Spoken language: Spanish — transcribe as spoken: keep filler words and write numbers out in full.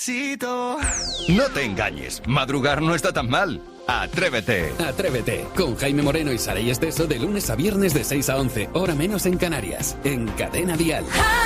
Despacito. No te engañes, madrugar no está tan mal. Atrévete. Atrévete, con Jaime Moreno y Saray Esteso de lunes a viernes de seis a once, hora menos en Canarias, en Cadena Dial.